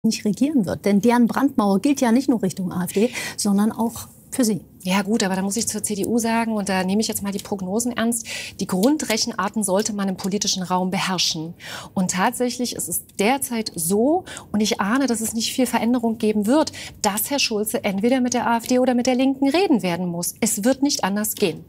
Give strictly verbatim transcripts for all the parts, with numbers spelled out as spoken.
nicht regieren wird. Denn deren Brandmauer gilt ja nicht nur Richtung AfD, sondern auch für Sie. Ja gut, aber da muss ich zur C D U sagen, und da nehme ich jetzt mal die Prognosen ernst, die Grundrechenarten sollte man im politischen Raum beherrschen. Und tatsächlich ist es derzeit so, und ich ahne, dass es nicht viel Veränderung geben wird, dass Herr Schulze entweder mit der AfD oder mit der Linken reden werden muss. Es wird nicht anders gehen.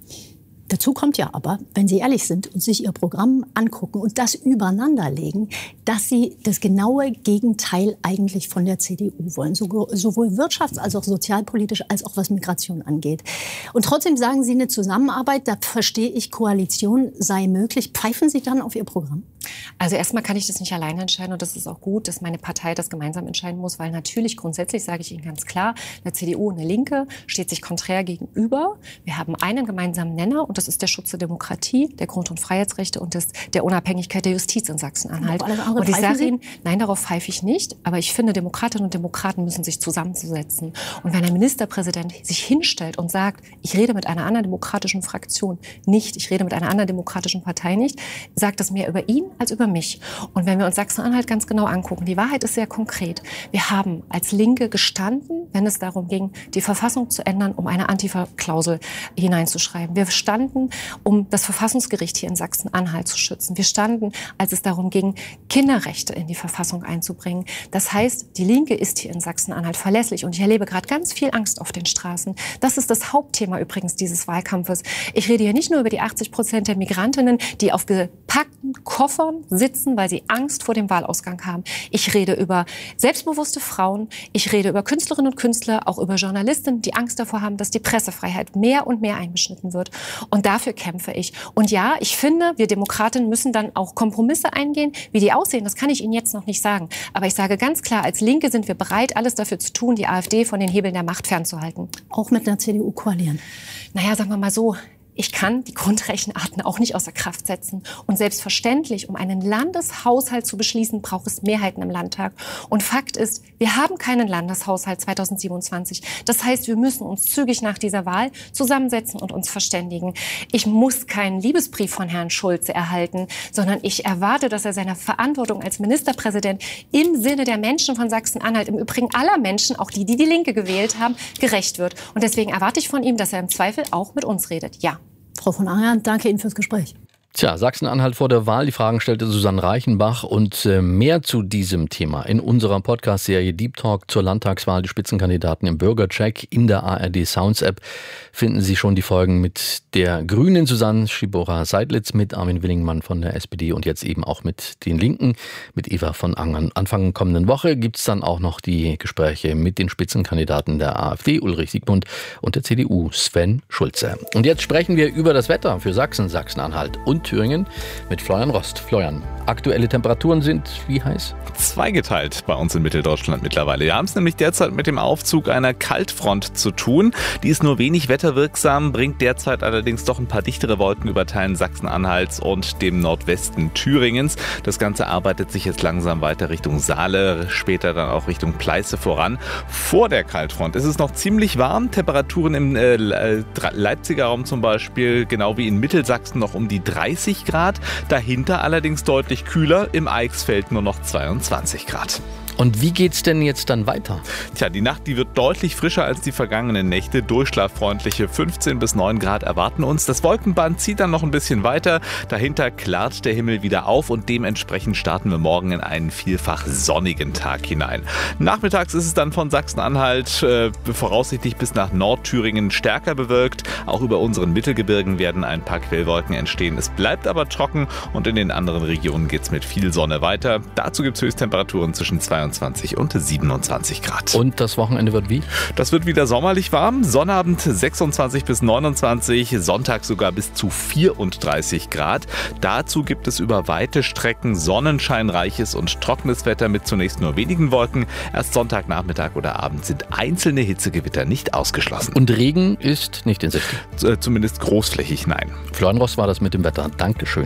Dazu kommt ja aber, wenn Sie ehrlich sind und sich Ihr Programm angucken und das übereinanderlegen, dass Sie das genaue Gegenteil eigentlich von der C D U wollen, sowohl wirtschafts- als auch sozialpolitisch, als auch was Migration angeht. Und trotzdem sagen Sie, eine Zusammenarbeit, da verstehe ich, Koalition sei möglich. Pfeifen Sie dann auf Ihr Programm? Also erstmal kann ich das nicht alleine entscheiden, und das ist auch gut, dass meine Partei das gemeinsam entscheiden muss, weil natürlich grundsätzlich, sage ich Ihnen ganz klar, eine C D U und eine Linke steht sich konträr gegenüber. Wir haben einen gemeinsamen Nenner, und das ist der Schutz der Demokratie, der Grund- und Freiheitsrechte und des, der Unabhängigkeit der Justiz in Sachsen-Anhalt. Und ich sage Ihnen, nein, darauf pfeife ich nicht, aber ich finde, Demokratinnen und Demokraten müssen sich zusammensetzen. Und wenn ein Ministerpräsident sich hinstellt und sagt, ich rede mit einer anderen demokratischen Fraktion nicht, ich rede mit einer anderen demokratischen Partei nicht, sagt das mehr über ihn als über mich. Und wenn wir uns Sachsen-Anhalt ganz genau angucken, die Wahrheit ist sehr konkret. Wir haben als Linke gestanden, wenn es darum ging, die Verfassung zu ändern, um eine Antifa-Klausel hineinzuschreiben. Wir standen, um das Verfassungsgericht hier in Sachsen-Anhalt zu schützen. Wir standen, als es darum ging, Kinderrechte in die Verfassung einzubringen. Das heißt, die Linke ist hier in Sachsen-Anhalt verlässlich. Und ich erlebe gerade ganz viel Angst auf den Straßen. Das ist das Hauptthema übrigens dieses Wahlkampfes. Ich rede hier nicht nur über die achtzig Prozent der Migrantinnen, die auf gepackten Koffern sitzen, weil sie Angst vor dem Wahlausgang haben. Ich rede über selbstbewusste Frauen. Ich rede über Künstlerinnen und Künstler, auch über Journalistinnen, die Angst davor haben, dass die Pressefreiheit mehr und mehr eingeschnitten wird. Und dafür kämpfe ich. Und ja, ich finde, wir Demokratinnen müssen dann auch Kompromisse eingehen. Wie die aussehen, das kann ich Ihnen jetzt noch nicht sagen. Aber ich sage ganz klar, als Linke sind wir bereit, alles dafür zu tun, die AfD von den Hebeln der Macht fernzuhalten. Auch mit einer C D U koalieren? Naja, sagen wir mal so. Ich kann die Grundrechenarten auch nicht außer Kraft setzen. Und selbstverständlich, um einen Landeshaushalt zu beschließen, braucht es Mehrheiten im Landtag. Und Fakt ist, wir haben keinen Landeshaushalt zweitausendsiebenundzwanzig. Das heißt, wir müssen uns zügig nach dieser Wahl zusammensetzen und uns verständigen. Ich muss keinen Liebesbrief von Herrn Schulze erhalten, sondern ich erwarte, dass er seiner Verantwortung als Ministerpräsident im Sinne der Menschen von Sachsen-Anhalt, im Übrigen aller Menschen, auch die, die die Linke gewählt haben, gerecht wird. Und deswegen erwarte ich von ihm, dass er im Zweifel auch mit uns redet. Ja. Frau von Angern, danke Ihnen fürs Gespräch. Tja, Sachsen-Anhalt vor der Wahl. Die Fragen stellte Susanne Reichenbach, und äh, mehr zu diesem Thema in unserer Podcast-Serie Deep Talk zur Landtagswahl, die Spitzenkandidaten im Bürgercheck in der A R D Sounds App, finden Sie schon die Folgen mit der Grünen Susanne Schibora-Seidlitz, mit Armin Willingmann von der S P D und jetzt eben auch mit den Linken, mit Eva von Angern. Anfang kommenden Woche gibt's dann auch noch die Gespräche mit den Spitzenkandidaten der AfD, Ulrich Siegmund, und der C D U, Sven Schulze. Und jetzt sprechen wir über das Wetter für Sachsen, Sachsen-Anhalt und Thüringen mit Florian Rost. Florian, aktuelle Temperaturen sind wie heiß? Zweigeteilt bei uns in Mitteldeutschland mittlerweile. Wir haben es nämlich derzeit mit dem Aufzug einer Kaltfront zu tun. Die ist nur wenig wetterwirksam, bringt derzeit allerdings doch ein paar dichtere Wolken über Teilen Sachsen-Anhalts und dem Nordwesten Thüringens. Das Ganze arbeitet sich jetzt langsam weiter Richtung Saale, später dann auch Richtung Pleiße voran. Vor der Kaltfront ist es noch ziemlich warm. Temperaturen im äh, Leipziger Raum zum Beispiel, genau wie in Mittelsachsen, noch um die dreißig Grad. Dahinter allerdings deutlich kühler, im Eichsfeld nur noch zweiundzwanzig Grad. Und wie geht's denn jetzt dann weiter? Tja, die Nacht, die wird deutlich frischer als die vergangenen Nächte. Durchschlaffreundliche fünfzehn bis neun Grad erwarten uns. Das Wolkenband zieht dann noch ein bisschen weiter. Dahinter klart der Himmel wieder auf und dementsprechend starten wir morgen in einen vielfach sonnigen Tag hinein. Nachmittags ist es dann von Sachsen-Anhalt äh, voraussichtlich bis nach Nordthüringen stärker bewölkt. Auch über unseren Mittelgebirgen werden ein paar Quellwolken entstehen. Es bleibt aber trocken und in den anderen Regionen geht's mit viel Sonne weiter. Dazu gibt's Höchsttemperaturen zwischen zweiundzwanzig und siebenundzwanzig Grad. Und das Wochenende wird wie? Das wird wieder sommerlich warm. Sonnabend sechsundzwanzig bis neunundzwanzig, Sonntag sogar bis zu vierunddreißig Grad. Dazu gibt es über weite Strecken sonnenscheinreiches und trockenes Wetter mit zunächst nur wenigen Wolken. Erst Sonntagnachmittag oder Abend sind einzelne Hitzegewitter nicht ausgeschlossen. Und Regen ist nicht in Sicht? Zumindest großflächig nein. Florian Ross war das mit dem Wetter. Dankeschön.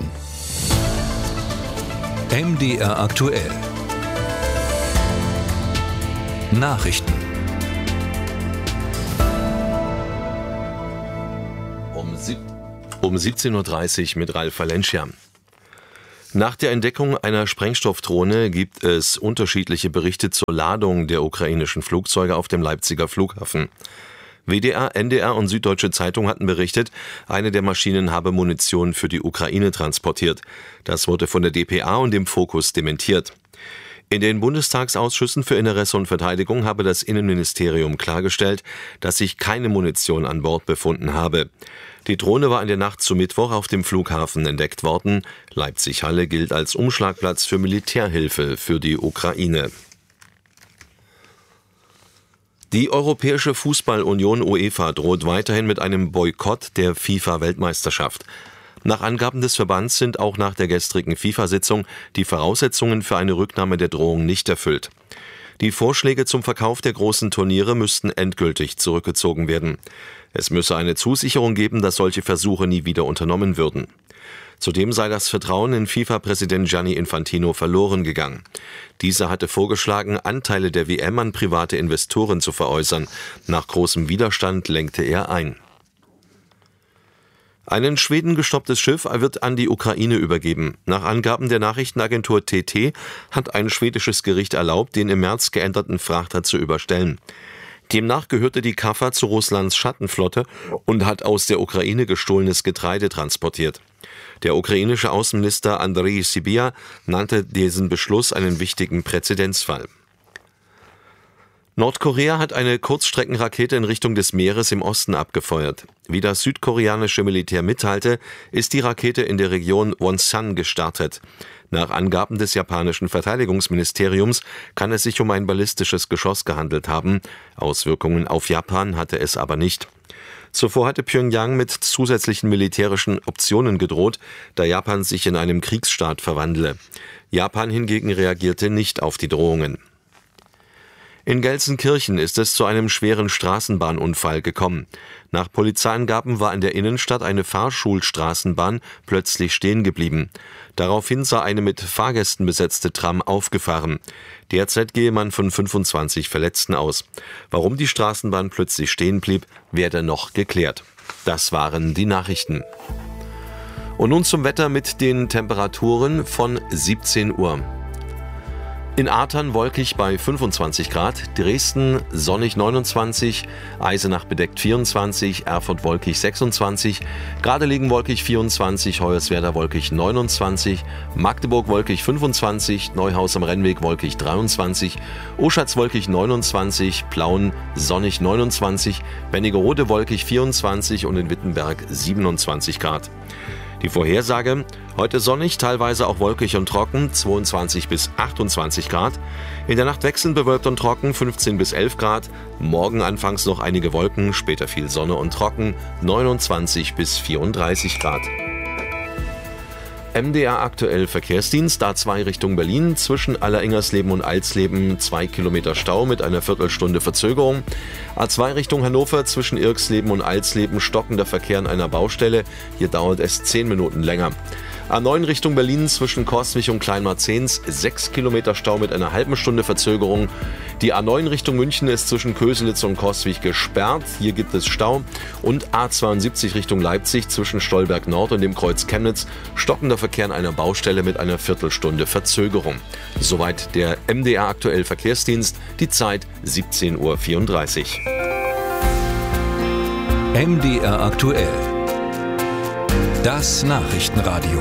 M D R aktuell. Nachrichten. Um, sieb- um siebzehn Uhr dreißig mit Ralf Valencia. Nach der Entdeckung einer Sprengstoffdrohne gibt es unterschiedliche Berichte zur Ladung der ukrainischen Flugzeuge auf dem Leipziger Flughafen. W D R, N D R und Süddeutsche Zeitung hatten berichtet, eine der Maschinen habe Munition für die Ukraine transportiert. Das wurde von der D P A und dem Fokus dementiert. In den Bundestagsausschüssen für Inneres und Verteidigung habe das Innenministerium klargestellt, dass sich keine Munition an Bord befunden habe. Die Drohne war in der Nacht zu Mittwoch auf dem Flughafen entdeckt worden. Leipzig-Halle gilt als Umschlagplatz für Militärhilfe für die Ukraine. Die Europäische Fußballunion UEFA droht weiterhin mit einem Boykott der FIFA-Weltmeisterschaft. Nach Angaben des Verbands sind auch nach der gestrigen FIFA-Sitzung die Voraussetzungen für eine Rücknahme der Drohung nicht erfüllt. Die Vorschläge zum Verkauf der großen Turniere müssten endgültig zurückgezogen werden. Es müsse eine Zusicherung geben, dass solche Versuche nie wieder unternommen würden. Zudem sei das Vertrauen in FIFA-Präsident Gianni Infantino verloren gegangen. Dieser hatte vorgeschlagen, Anteile der W M an private Investoren zu veräußern. Nach großem Widerstand lenkte er ein. Ein in Schweden gestopptes Schiff wird an die Ukraine übergeben. Nach Angaben der Nachrichtenagentur T T hat ein schwedisches Gericht erlaubt, den im März geänderten Frachter zu überstellen. Demnach gehörte die Kaffa zu Russlands Schattenflotte und hat aus der Ukraine gestohlenes Getreide transportiert. Der ukrainische Außenminister Andrei Sybiha nannte diesen Beschluss einen wichtigen Präzedenzfall. Nordkorea hat eine Kurzstreckenrakete in Richtung des Meeres im Osten abgefeuert. Wie das südkoreanische Militär mitteilte, ist die Rakete in der Region Wonsan gestartet. Nach Angaben des japanischen Verteidigungsministeriums kann es sich um ein ballistisches Geschoss gehandelt haben. Auswirkungen auf Japan hatte es aber nicht. Zuvor hatte Pyongyang mit zusätzlichen militärischen Optionen gedroht, da Japan sich in einem Kriegsstaat verwandle. Japan hingegen reagierte nicht auf die Drohungen. In Gelsenkirchen ist es zu einem schweren Straßenbahnunfall gekommen. Nach Polizeiangaben war in der Innenstadt eine Fahrschulstraßenbahn plötzlich stehen geblieben. Daraufhin sei eine mit Fahrgästen besetzte Tram aufgefahren. Derzeit gehe man von fünfundzwanzig Verletzten aus. Warum die Straßenbahn plötzlich stehen blieb, werde noch geklärt. Das waren die Nachrichten. Und nun zum Wetter mit den Temperaturen von siebzehn Uhr. In Ahrtal wolkig bei fünfundzwanzig Grad, Dresden sonnig neunundzwanzig, Eisenach bedeckt vierundzwanzig, Erfurt wolkig sechsundzwanzig, Gardelegen wolkig vierundzwanzig, Hoyerswerda wolkig neunundzwanzig, Magdeburg wolkig fünfundzwanzig, Neuhaus am Rennweg wolkig dreiundzwanzig, Oschatz wolkig neunundzwanzig, Plauen sonnig neunundzwanzig, Wernigerode wolkig vierundzwanzig und in Wittenberg siebenundzwanzig Grad. Die Vorhersage: heute sonnig, teilweise auch wolkig und trocken, zweiundzwanzig bis achtundzwanzig Grad. In der Nacht wechselnd bewölkt und trocken, fünfzehn bis elf Grad. Morgen anfangs noch einige Wolken, später viel Sonne und trocken, neunundzwanzig bis vierunddreißig Grad. M D R aktuell Verkehrsdienst, A zwei Richtung Berlin, zwischen Alleringers-Leben und Alsleben zwei Kilometer Stau mit einer Viertelstunde Verzögerung. A zwei Richtung Hannover, zwischen Irksleben und Alsleben stockender Verkehr an einer Baustelle, hier dauert es zehn Minuten länger. A neun Richtung Berlin, zwischen Coswig und Kleinmarzens sechs Kilometer Stau mit einer halben Stunde Verzögerung. Die A neun Richtung München ist zwischen Köselitz und Coswig gesperrt, hier gibt es Stau. Und A zweiundsiebzig Richtung Leipzig, zwischen Stolberg Nord und dem Kreuz Chemnitz stockender Verkehr an einer Baustelle mit einer Viertelstunde Verzögerung. Soweit der M D R aktuell Verkehrsdienst, die Zeit siebzehn Uhr vierunddreißig. M D R aktuell. Das Nachrichtenradio.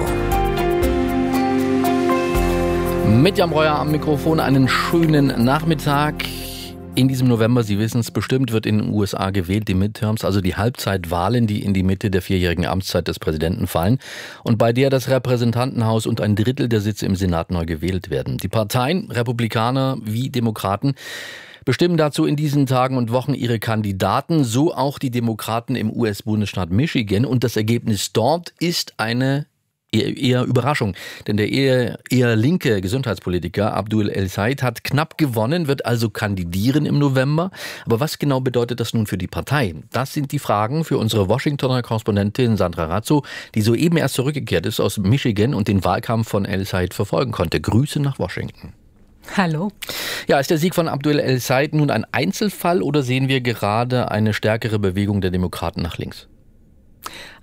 Mit Jan Breuer am Mikrofon, einen schönen Nachmittag. In diesem November, Sie wissen es bestimmt, wird in den U S A gewählt, die Midterms, also die Halbzeitwahlen, die in die Mitte der vierjährigen Amtszeit des Präsidenten fallen und bei der das Repräsentantenhaus und ein Drittel der Sitze im Senat neu gewählt werden. Die Parteien, Republikaner wie Demokraten, bestimmen dazu in diesen Tagen und Wochen ihre Kandidaten, so auch die Demokraten im U S-Bundesstaat Michigan. Und das Ergebnis dort ist eine eher, eher Überraschung. Denn der eher, eher linke Gesundheitspolitiker Abdul El-Sayed hat knapp gewonnen, wird also kandidieren im November. Aber was genau bedeutet das nun für die Partei? Das sind die Fragen für unsere Washingtoner Korrespondentin Sandra Razzo, die soeben erst zurückgekehrt ist aus Michigan und den Wahlkampf von El-Sayed verfolgen konnte. Grüße nach Washington. Hallo. Ja, ist der Sieg von Abdul El-Sayed nun ein Einzelfall oder sehen wir gerade eine stärkere Bewegung der Demokraten nach links?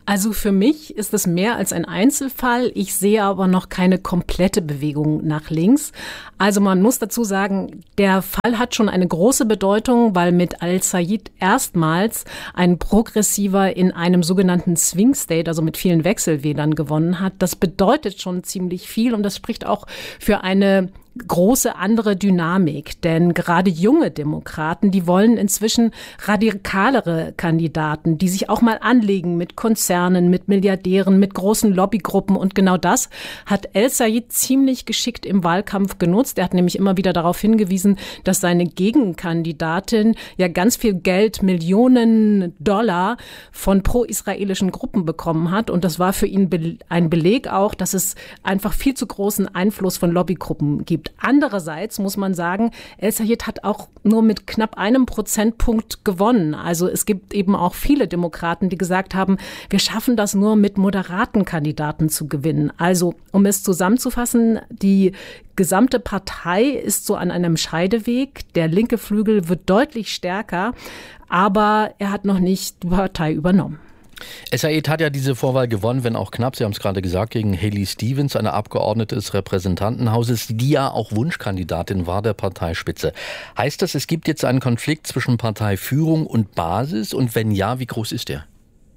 Also für mich ist es mehr als ein Einzelfall. Ich sehe aber noch keine komplette Bewegung nach links. Also man muss dazu sagen, der Fall hat schon eine große Bedeutung, weil mit Al-Sayed erstmals ein Progressiver in einem sogenannten Swing State, also mit vielen Wechselwählern, gewonnen hat. Das bedeutet schon ziemlich viel und das spricht auch für eine große andere Dynamik, denn gerade junge Demokraten, die wollen inzwischen radikalere Kandidaten, die sich auch mal anlegen mit Konzernen, mit Milliardären, mit großen Lobbygruppen und genau das hat El-Sayed ziemlich geschickt im Wahlkampf genutzt. Er hat nämlich immer wieder darauf hingewiesen, dass seine Gegenkandidatin ja ganz viel Geld, Millionen Dollar von pro-israelischen Gruppen bekommen hat und das war für ihn ein Beleg auch, dass es einfach viel zu großen Einfluss von Lobbygruppen gibt. Andererseits muss man sagen, El-Sayed hat auch nur mit knapp einem Prozentpunkt gewonnen. Also es gibt eben auch viele Demokraten, die gesagt haben, wir schaffen das nur mit moderaten Kandidaten zu gewinnen. Also um es zusammenzufassen, die gesamte Partei ist so an einem Scheideweg. Der linke Flügel wird deutlich stärker, aber er hat noch nicht die Partei übernommen. El-Sayed hat ja diese Vorwahl gewonnen, wenn auch knapp, Sie haben es gerade gesagt, gegen Haley Stevens, eine Abgeordnete des Repräsentantenhauses, die ja auch Wunschkandidatin war der Parteispitze. Heißt das, es gibt jetzt einen Konflikt zwischen Parteiführung und Basis? Und wenn ja, wie groß ist der?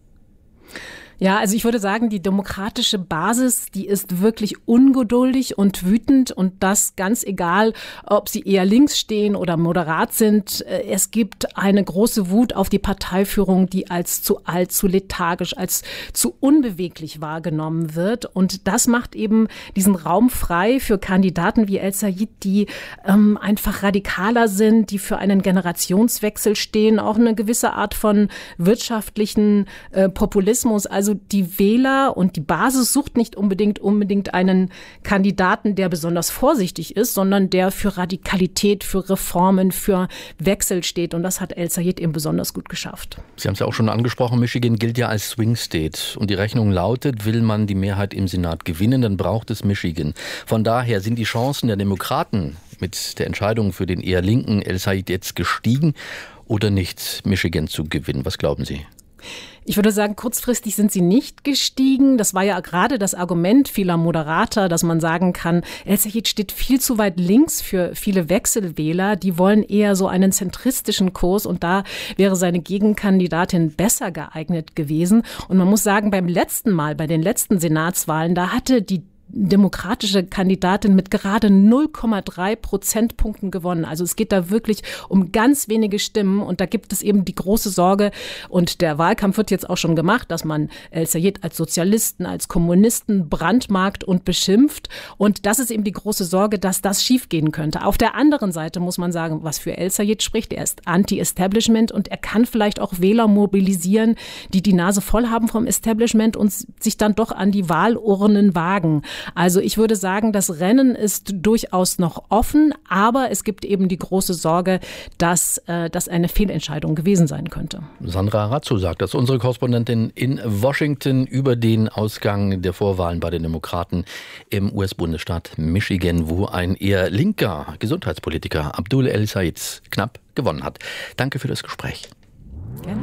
Ja, also ich würde sagen, die demokratische Basis, die ist wirklich ungeduldig und wütend und das ganz egal, ob sie eher links stehen oder moderat sind. Es gibt eine große Wut auf die Parteiführung, die als zu alt, zu lethargisch, als zu unbeweglich wahrgenommen wird und das macht eben diesen Raum frei für Kandidaten wie El-Sayed, die ähm, einfach radikaler sind, die für einen Generationswechsel stehen, auch eine gewisse Art von wirtschaftlichen äh, Populismus, also Also die Wähler und die Basis sucht nicht unbedingt unbedingt einen Kandidaten, der besonders vorsichtig ist, sondern der für Radikalität, für Reformen, für Wechsel steht. Und das hat El-Sayed eben besonders gut geschafft. Sie haben es ja auch schon angesprochen, Michigan gilt ja als Swing State. Und die Rechnung lautet, will man die Mehrheit im Senat gewinnen, dann braucht es Michigan. Von daher sind die Chancen der Demokraten mit der Entscheidung für den eher linken El-Sayed jetzt gestiegen oder nicht, Michigan zu gewinnen? Was glauben Sie? Ich würde sagen, kurzfristig sind sie nicht gestiegen. Das war ja gerade das Argument vieler Moderater, dass man sagen kann, El-Sayed steht viel zu weit links für viele Wechselwähler. Die wollen eher so einen zentristischen Kurs und da wäre seine Gegenkandidatin besser geeignet gewesen. Und man muss sagen, beim letzten Mal, bei den letzten Senatswahlen, da hatte die demokratische Kandidatin mit gerade null Komma drei Prozentpunkten gewonnen. Also es geht da wirklich um ganz wenige Stimmen und da gibt es eben die große Sorge und der Wahlkampf wird jetzt auch schon gemacht, dass man El-Sayed als Sozialisten, als Kommunisten brandmarkt und beschimpft und das ist eben die große Sorge, dass das schiefgehen könnte. Auf der anderen Seite muss man sagen, was für El-Sayed spricht, er ist Anti-Establishment und er kann vielleicht auch Wähler mobilisieren, die die Nase voll haben vom Establishment und sich dann doch an die Wahlurnen wagen. Also ich würde sagen, das Rennen ist durchaus noch offen, aber es gibt eben die große Sorge, dass äh, das eine Fehlentscheidung gewesen sein könnte. Sandra Razzo sagt das, unsere Korrespondentin in Washington über den Ausgang der Vorwahlen bei den Demokraten im U S-Bundesstaat Michigan, wo ein eher linker Gesundheitspolitiker Abdul El-Sayed knapp gewonnen hat. Danke für das Gespräch. Gerne.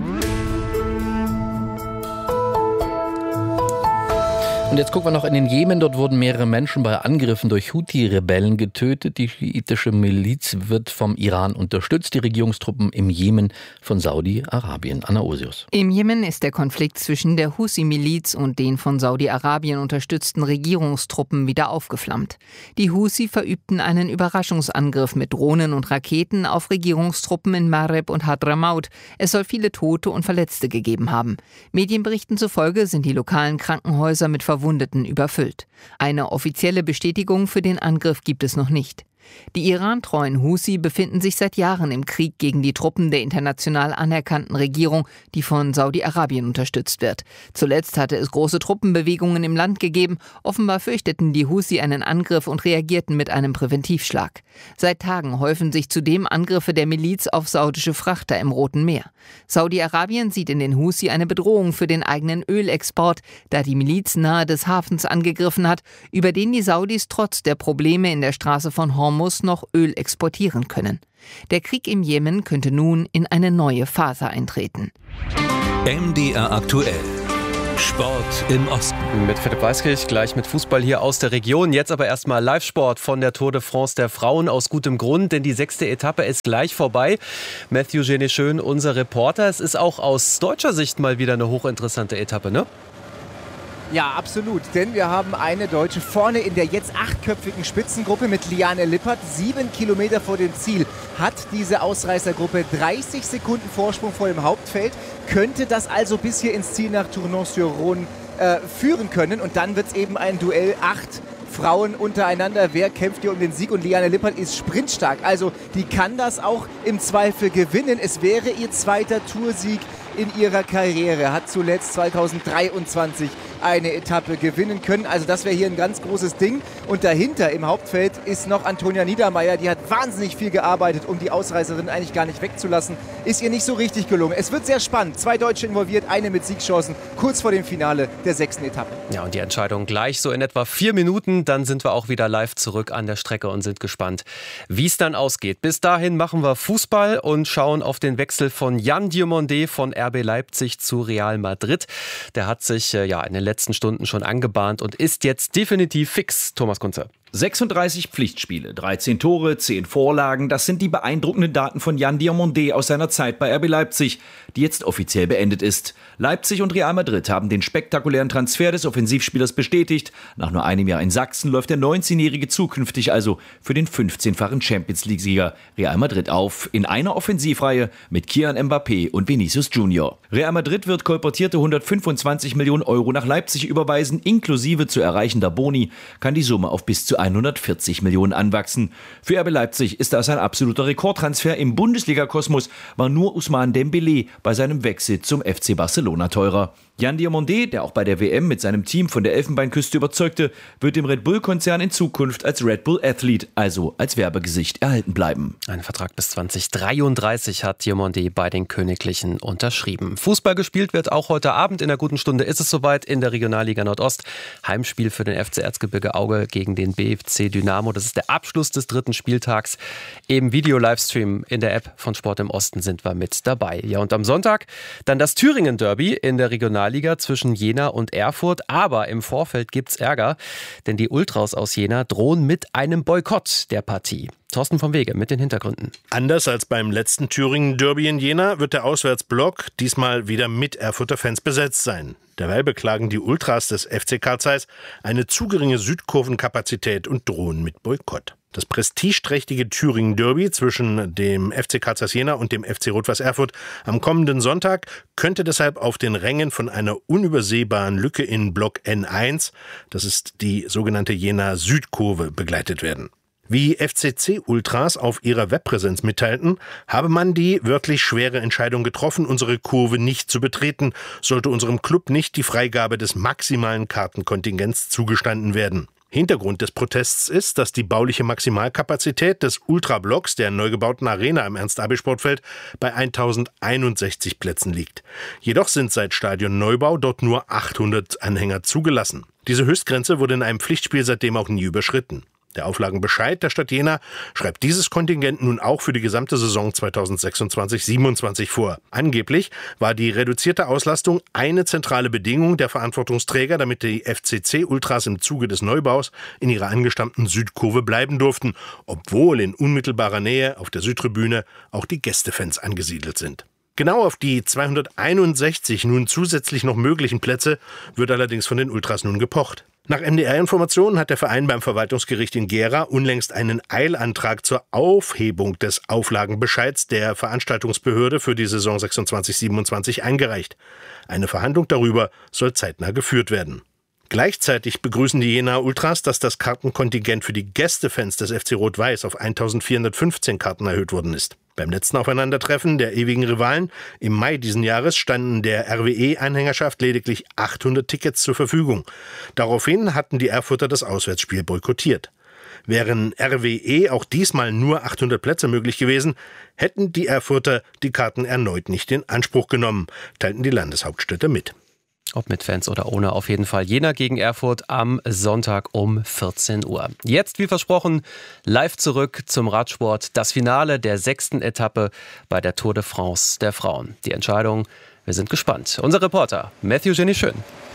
Und jetzt gucken wir noch in den Jemen. Dort wurden mehrere Menschen bei Angriffen durch Houthi-Rebellen getötet. Die schiitische Miliz wird vom Iran unterstützt. Die Regierungstruppen im Jemen von Saudi-Arabien. Anna Osius. Im Jemen ist der Konflikt zwischen der Husi-Miliz und den von Saudi-Arabien unterstützten Regierungstruppen wieder aufgeflammt. Die Husi verübten einen Überraschungsangriff mit Drohnen und Raketen auf Regierungstruppen in Mareb und Hadramaut. Es soll viele Tote und Verletzte gegeben haben. Medienberichten zufolge sind die lokalen Krankenhäuser mit Verwundeten überfüllt. Eine offizielle Bestätigung für den Angriff gibt es noch nicht. Die irantreuen Husi befinden sich seit Jahren im Krieg gegen die Truppen der international anerkannten Regierung, die von Saudi-Arabien unterstützt wird. Zuletzt hatte es große Truppenbewegungen im Land gegeben. Offenbar fürchteten die Husi einen Angriff und reagierten mit einem Präventivschlag. Seit Tagen häufen sich zudem Angriffe der Miliz auf saudische Frachter im Roten Meer. Saudi-Arabien sieht in den Husi eine Bedrohung für den eigenen Ölexport, da die Miliz nahe des Hafens angegriffen hat, über den die Saudis trotz der Probleme in der Straße von Hormuz noch Öl exportieren können. Der Krieg im Jemen könnte nun in eine neue Phase eintreten. M D R aktuell. Sport im Osten. Mit Philipp Weiskirch, gleich mit Fußball hier aus der Region. Jetzt aber erstmal Live-Sport von der Tour de France der Frauen aus gutem Grund, denn die sechste Etappe ist gleich vorbei. Matthew Genet-Schön, unser Reporter. Es ist auch aus deutscher Sicht mal wieder eine hochinteressante Etappe, ne? Ja, absolut, denn wir haben eine Deutsche vorne in der jetzt achtköpfigen Spitzengruppe mit Liane Lippert. Sieben Kilometer vor dem Ziel hat diese Ausreißergruppe dreißig Sekunden Vorsprung vor dem Hauptfeld. Könnte das also bis hier ins Ziel nach Tournon-sur-Rhône äh, führen können. Und dann wird es eben ein Duell acht Frauen untereinander. Wer kämpft hier um den Sieg? Und Liane Lippert ist sprintstark. Also die kann das auch im Zweifel gewinnen. Es wäre ihr zweiter Toursieg in ihrer Karriere. Hat zuletzt zweitausenddreiundzwanzig eine Etappe gewinnen können. Also das wäre hier ein ganz großes Ding. Und dahinter im Hauptfeld ist noch Antonia Niedermeier. Die hat wahnsinnig viel gearbeitet, um die Ausreißerin eigentlich gar nicht wegzulassen. Ist ihr nicht so richtig gelungen. Es wird sehr spannend. Zwei Deutsche involviert, eine mit Siegchancen, kurz vor dem Finale der sechsten Etappe. Ja, und die Entscheidung gleich so in etwa vier Minuten. Dann sind wir auch wieder live zurück an der Strecke und sind gespannt, wie es dann ausgeht. Bis dahin machen wir Fußball und schauen auf den Wechsel von Yann Diomandé von R B Leipzig zu Real Madrid. Der hat sich äh, ja in den letzten Stunden schon angebahnt und ist jetzt definitiv fix. Thomas Kunze. sechsunddreißig Pflichtspiele, dreizehn Tore, zehn Vorlagen, das sind die beeindruckenden Daten von Yann Diomandé aus seiner Zeit bei R B Leipzig, die jetzt offiziell beendet ist. Leipzig und Real Madrid haben den spektakulären Transfer des Offensivspielers bestätigt. Nach nur einem Jahr in Sachsen läuft der neunzehnjährige zukünftig also für den fünfzehnfachen Champions-League-Sieger Real Madrid auf, in einer Offensivreihe mit Kylian Mbappé und Vinicius Junior. Real Madrid wird kolportierte hundertfünfundzwanzig Millionen Euro nach Leipzig überweisen, inklusive zu erreichender Boni kann die Summe auf bis zu hundertvierzig Millionen anwachsen. Für R B Leipzig ist das ein absoluter Rekordtransfer. Im Bundesliga-Kosmos war nur Ousmane Dembélé bei seinem Wechsel zum F C Barcelona teurer. Yann Diomandé, der auch bei der W M mit seinem Team von der Elfenbeinküste überzeugte, wird dem Red Bull-Konzern in Zukunft als Red Bull Athlete, also als Werbegesicht, erhalten bleiben. Ein Vertrag bis zweitausenddreiunddreißig hat Diomandé bei den Königlichen unterschrieben. Fußball gespielt wird auch heute Abend. In der guten Stunde ist es soweit in der Regionalliga Nordost. Heimspiel für den F C Erzgebirge Aue gegen den B F C Dynamo. Das ist der Abschluss des dritten Spieltags. Im Video-Livestream in der App von Sport im Osten sind wir mit dabei. Ja, und am Sonntag dann das Thüringen-Derby in der Regionalliga zwischen Jena und Erfurt. Aber im Vorfeld gibt's Ärger, denn die Ultras aus Jena drohen mit einem Boykott der Partie. Thorsten vom Wege mit den Hintergründen. Anders als beim letzten Thüringen-Derby in Jena wird der Auswärtsblock diesmal wieder mit Erfurter Fans besetzt sein. Derweil beklagen die Ultras des F C Carl Zeiss eine zu geringe Südkurvenkapazität und drohen mit Boykott. Das prestigeträchtige Thüringen-Derby zwischen dem F C Carl Zeiss Jena und dem F C Rot-Weiß Erfurt am kommenden Sonntag könnte deshalb auf den Rängen von einer unübersehbaren Lücke in Block N eins, das ist die sogenannte Jena Südkurve, begleitet werden. Wie F C C-Ultras auf ihrer Webpräsenz mitteilten, habe man die wörtlich schwere Entscheidung getroffen, unsere Kurve nicht zu betreten, sollte unserem Club nicht die Freigabe des maximalen Kartenkontingents zugestanden werden. Hintergrund des Protests ist, dass die bauliche Maximalkapazität des Ultrablocks der neu gebauten Arena im Ernst-Abel-Sportfeld bei tausendeinundsechzig Plätzen liegt. Jedoch sind seit Stadionneubau dort nur achthundert Anhänger zugelassen. Diese Höchstgrenze wurde in einem Pflichtspiel seitdem auch nie überschritten. Der Auflagenbescheid der Stadt Jena schreibt dieses Kontingent nun auch für die gesamte Saison zweitausendsechsundzwanzig siebenundzwanzig vor. Angeblich war die reduzierte Auslastung eine zentrale Bedingung der Verantwortungsträger, damit die F C C-Ultras im Zuge des Neubaus in ihrer angestammten Südkurve bleiben durften, obwohl in unmittelbarer Nähe auf der Südtribüne auch die Gästefans angesiedelt sind. Genau auf die zweihunderteinundsechzig nun zusätzlich noch möglichen Plätze wird allerdings von den Ultras nun gepocht. Nach M D R-Informationen hat der Verein beim Verwaltungsgericht in Gera unlängst einen Eilantrag zur Aufhebung des Auflagenbescheids der Veranstaltungsbehörde für die Saison sechsundzwanzig siebenundzwanzig eingereicht. Eine Verhandlung darüber soll zeitnah geführt werden. Gleichzeitig begrüßen die Jenaer Ultras, dass das Kartenkontingent für die Gästefans des F C Rot-Weiß auf eintausendvierhundertfünfzehn Karten erhöht worden ist. Beim letzten Aufeinandertreffen der ewigen Rivalen im Mai diesen Jahres standen der R W E-Anhängerschaft lediglich achthundert Tickets zur Verfügung. Daraufhin hatten die Erfurter das Auswärtsspiel boykottiert. Wären R W E auch diesmal nur achthundert Plätze möglich gewesen, hätten die Erfurter die Karten erneut nicht in Anspruch genommen, teilten die Landeshauptstädte mit. Ob mit Fans oder ohne, auf jeden Fall Jena gegen Erfurt am Sonntag um vierzehn Uhr. Jetzt, wie versprochen, live zurück zum Radsport. Das Finale der sechsten Etappe bei der Tour de France der Frauen. Die Entscheidung Wir sind gespannt. Unser Reporter Matthew Genischön.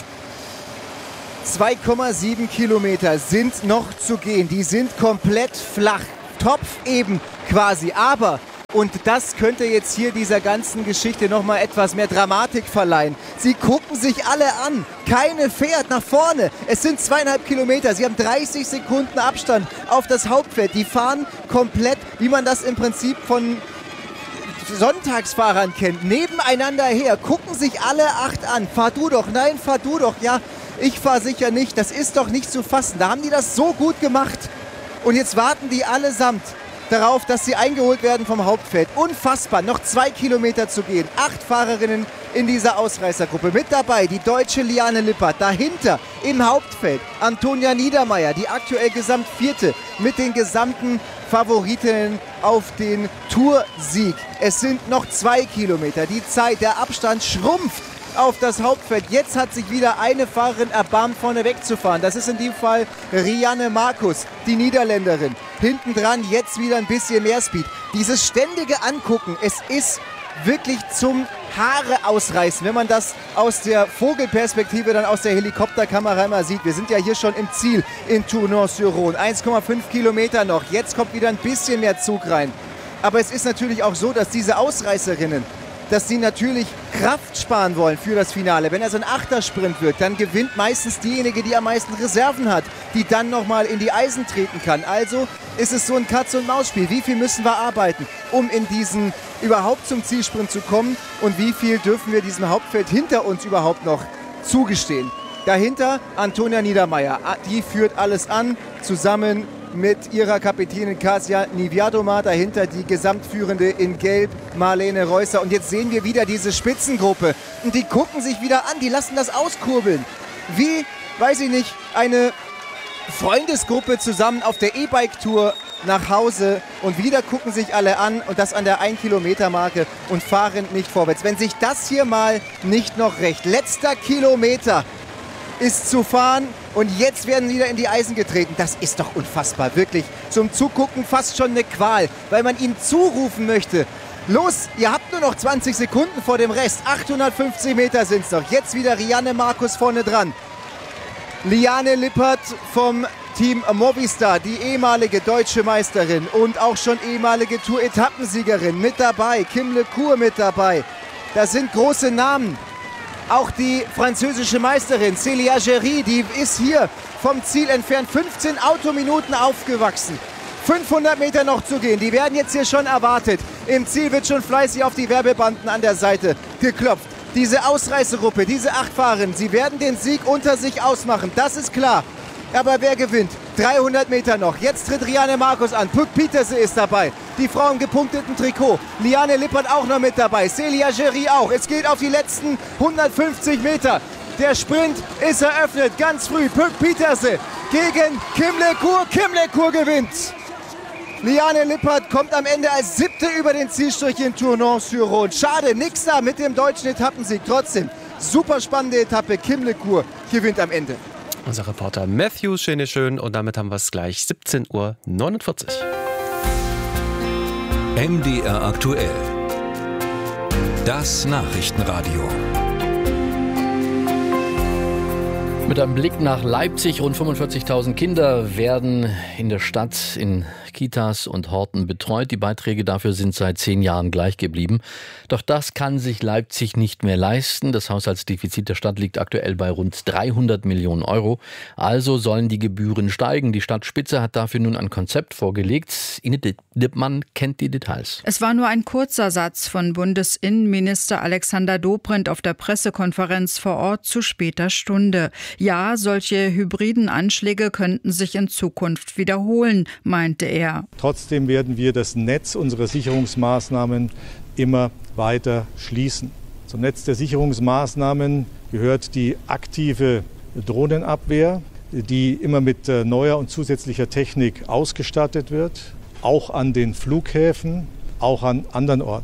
zwei Komma sieben Kilometer sind noch zu gehen. Die sind komplett flach, topfeben quasi. Aber, und das könnte jetzt hier dieser ganzen Geschichte noch mal etwas mehr Dramatik verleihen, sie gucken sich alle an. Keine fährt nach vorne. Es sind zweieinhalb Kilometer. Sie haben dreißig Sekunden Abstand auf das Hauptfeld. Die fahren komplett, wie man das im Prinzip von Sonntagsfahrern kennt, nebeneinander her. Gucken sich alle acht an. Fahr du doch, nein, fahr du doch. Ja, ich fahre sicher nicht. Das ist doch nicht zu fassen. Da haben die das so gut gemacht. Und jetzt warten die allesamt darauf, dass sie eingeholt werden vom Hauptfeld. Unfassbar, noch zwei Kilometer zu gehen. Acht Fahrerinnen in dieser Ausreißergruppe. Mit dabei die deutsche Liane Lippert. Dahinter im Hauptfeld Antonia Niedermeier, die aktuell Gesamtvierte mit den gesamten Favoritinnen auf den Toursieg. Es sind noch zwei Kilometer. Die Zeit, der Abstand schrumpft auf das Hauptfeld. Jetzt hat sich wieder eine Fahrerin erbarmt, vorne wegzufahren. Das ist in dem Fall Rianne Markus, die Niederländerin. Hinten dran jetzt wieder ein bisschen mehr Speed. Dieses ständige Angucken, es ist wirklich zum Haare ausreißen, wenn man das aus der Vogelperspektive, dann aus der Helikopterkamera immer sieht. Wir sind ja hier schon im Ziel in Tournon-sur-Rhône. eins Komma fünf Kilometer noch. Jetzt kommt wieder ein bisschen mehr Zug rein. Aber es ist natürlich auch so, dass diese Ausreißerinnen, dass sie natürlich Kraft sparen wollen für das Finale. Wenn er so ein Achtersprint wird, dann gewinnt meistens diejenige, die am meisten Reserven hat, die dann nochmal in die Eisen treten kann. Also ist es so ein Katz-und-Maus-Spiel. Wie viel müssen wir arbeiten, um in diesen überhaupt zum Zielsprint zu kommen? Und wie viel dürfen wir diesem Hauptfeld hinter uns überhaupt noch zugestehen? Dahinter Antonia Niedermeier. Die führt alles an, zusammen mit ihrer Kapitänin Kasia Niewiadoma, dahinter die Gesamtführende in Gelb, Marlene Reusser. Und jetzt sehen wir wieder diese Spitzengruppe. Und die gucken sich wieder an, die lassen das auskurbeln. Wie, weiß ich nicht, eine Freundesgruppe zusammen auf der E-Bike-Tour nach Hause. Und wieder gucken sich alle an und das an der ein Kilometer Marke und fahren nicht vorwärts. Wenn sich das hier mal nicht noch rächt. Letzter Kilometer ist zu fahren und jetzt werden sie wieder in die Eisen getreten. Das ist doch unfassbar, wirklich. Zum Zugucken fast schon eine Qual, weil man ihnen zurufen möchte. Los, ihr habt nur noch zwanzig Sekunden vor dem Rest. achthundertfünfzig Meter sind es noch. Jetzt wieder Rianne Markus vorne dran. Liane Lippert vom Team Movistar, die ehemalige deutsche Meisterin und auch schon ehemalige Tour-Etappensiegerin mit dabei. Kim LeCour mit dabei. Das sind große Namen. Auch die französische Meisterin Célia Géry, die ist hier vom Ziel entfernt, fünfzehn Autominuten aufgewachsen. fünfhundert Meter noch zu gehen, die werden jetzt hier schon erwartet. Im Ziel wird schon fleißig auf die Werbebanden an der Seite geklopft. Diese Ausreißergruppe, diese acht Fahrerinnen, sie werden den Sieg unter sich ausmachen, das ist klar. Aber wer gewinnt? dreihundert Meter noch. Jetzt tritt Rianne Markus an. Puk Pieterse ist dabei. Die Frau im gepunkteten Trikot. Liane Lippert auch noch mit dabei. Célia Géry auch. Es geht auf die letzten hundertfünfzig Meter. Der Sprint ist eröffnet. Ganz früh. Puk Pieterse gegen Kim LeCour. Kim LeCour gewinnt. Liane Lippert kommt am Ende als siebte über den Zielstrich in Tournon-sur-Rhône. Schade, nix da mit dem deutschen Etappensieg. Trotzdem, super spannende Etappe. Kim LeCour gewinnt am Ende. Unser Reporter Matthew Schöneschön und damit haben wir es gleich siebzehn Uhr neunundvierzig. M D R aktuell. Das Nachrichtenradio. Mit einem Blick nach Leipzig, rund fünfundvierzigtausend Kinder werden in der Stadt in Kitas und Horten betreut. Die Beiträge dafür sind seit zehn Jahren gleich geblieben. Doch das kann sich Leipzig nicht mehr leisten. Das Haushaltsdefizit der Stadt liegt aktuell bei rund dreihundert Millionen Euro. Also sollen die Gebühren steigen. Die Stadtspitze hat dafür nun ein Konzept vorgelegt. Ine Dippmann kennt die Details. Es war nur ein kurzer Satz von Bundesinnenminister Alexander Dobrindt auf der Pressekonferenz vor Ort zu später Stunde. Ja, solche hybriden Anschläge könnten sich in Zukunft wiederholen, meinte er. Trotzdem werden wir das Netz unserer Sicherungsmaßnahmen immer weiter schließen. Zum Netz der Sicherungsmaßnahmen gehört die aktive Drohnenabwehr, die immer mit neuer und zusätzlicher Technik ausgestattet wird, auch an den Flughäfen, auch an anderen Orten.